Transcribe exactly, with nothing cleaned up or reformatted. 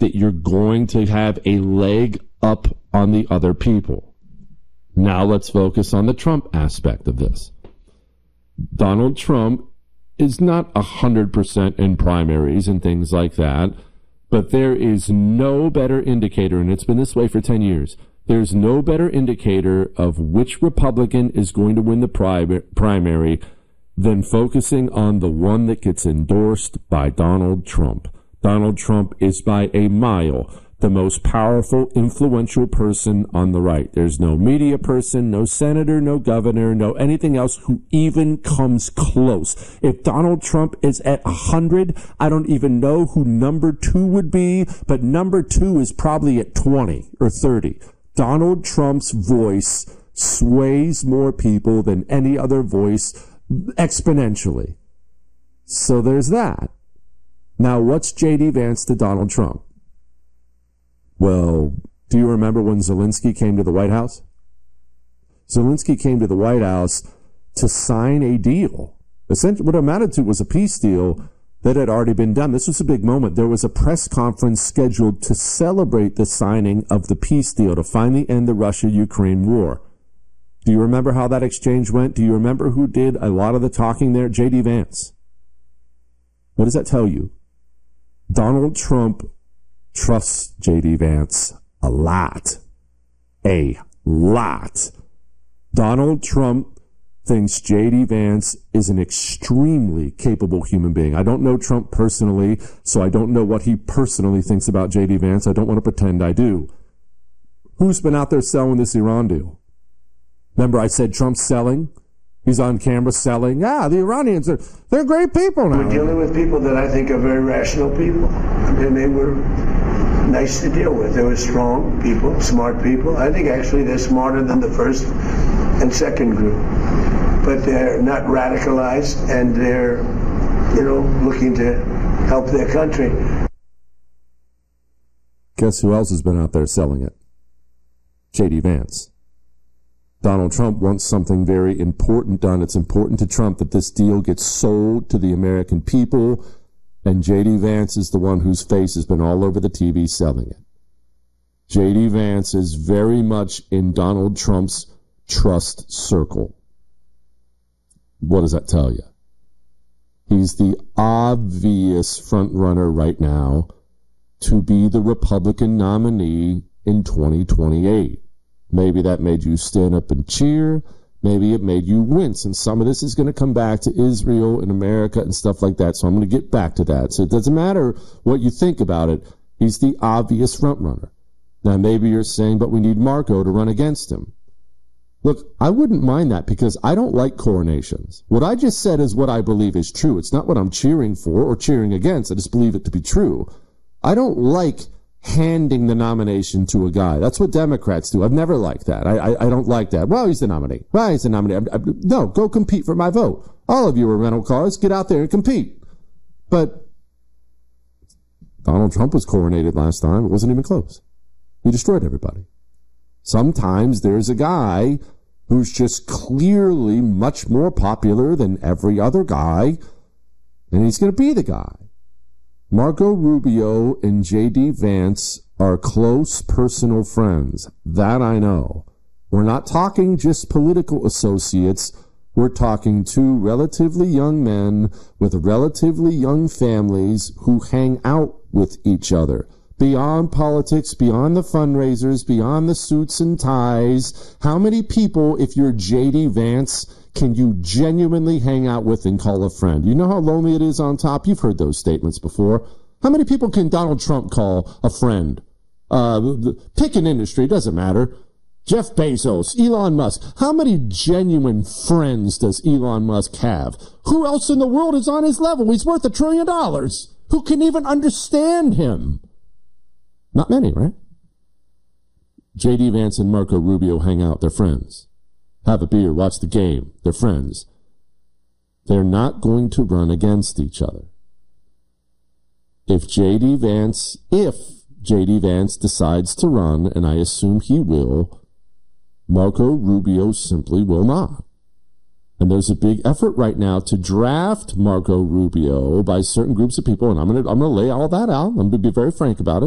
that you're going to have a leg up on the other people. Now let's focus on the Trump aspect of this. Donald Trump is not one hundred percent in primaries and things like that, but there is no better indicator, and it's been this way for ten years, there's no better indicator of which Republican is going to win the pri- primary than focusing on the one that gets endorsed by Donald Trump. Donald Trump is by a mile the most powerful, influential person on the right. There's no media person, no senator, no governor, no anything else who even comes close. If Donald Trump is at one hundred, I don't even know who number two would be, but number two is probably at twenty or thirty. Donald Trump's voice sways more people than any other voice exponentially. So there's that. Now, what's J D Vance to Donald Trump? Well, do you remember when Zelensky came to the White House? Zelensky came to the White House to sign a deal. Essentially, what it amounted to was a peace deal that had already been done. This was a big moment. There was a press conference scheduled to celebrate the signing of the peace deal to finally end the Russia-Ukraine war. Do you remember how that exchange went? Do you remember who did a lot of the talking there? J D Vance. What does that tell you? Donald Trump trusts J D Vance a lot. A lot. Donald Trump thinks J D Vance is an extremely capable human being. I don't know Trump personally, so I don't know what he personally thinks about J D Vance. I don't want to pretend I do. Who's been out there selling this Iran deal? Remember I said Trump's selling? He's on camera selling. Ah, the Iranians, are they're great people now. We're dealing with people that I think are very rational people. And they were nice to deal with. They were strong people, smart people. I think actually they're smarter than the first and second group. But they're not radicalized, and they're, you know, looking to help their country. Guess who else has been out there selling it? J D Vance. Donald Trump wants something very important done. It's important to Trump that this deal gets sold to the American people, and J D Vance is the one whose face has been all over the T V selling it. J D Vance is very much in Donald Trump's trust circle. What does that tell you? He's the obvious front runner right now to be the Republican nominee in twenty twenty-eight. Maybe that made you stand up and cheer. Maybe it made you wince. And some of this is going to come back to Israel and America and stuff like that. So I'm going to get back to that. So it doesn't matter what you think about it. He's the obvious front runner. Now, maybe you're saying, but we need Marco to run against him. Look, I wouldn't mind that because I don't like coronations. What I just said is what I believe is true. It's not what I'm cheering for or cheering against. I just believe it to be true. I don't like handing the nomination to a guy. That's what Democrats do. I've never liked that. I, I, I don't like that. Well, he's the nominee. Well, he's the nominee. I, I, no, go compete for my vote. All of you are rental cars. Get out there and compete. But Donald Trump was coronated last time. It wasn't even close. He destroyed everybody. Sometimes there's a guy who's just clearly much more popular than every other guy, and he's going to be the guy. Marco Rubio and J D Vance are close personal friends. That I know. We're not talking just political associates. We're talking two relatively young men with relatively young families who hang out with each other. Beyond politics, beyond the fundraisers, beyond the suits and ties, how many people, if you're J D Vance, can you genuinely hang out with and call a friend? You know how lonely it is on top? You've heard those statements before. How many people can Donald Trump call a friend? Uh, pick an industry, it doesn't matter. Jeff Bezos, Elon Musk. How many genuine friends does Elon Musk have? Who else in the world is on his level? He's worth a trillion dollars. Who can even understand him? Not many, right? J D Vance and Marco Rubio hang out. They're friends. Have a beer, watch the game. They're friends. They're not going to run against each other. If J D Vance, if J D Vance decides to run, and I assume he will, Marco Rubio simply will not. And there's a big effort right now to draft Marco Rubio by certain groups of people, and I'm going to I'm going to lay all that out. I'm going to be very frank about it.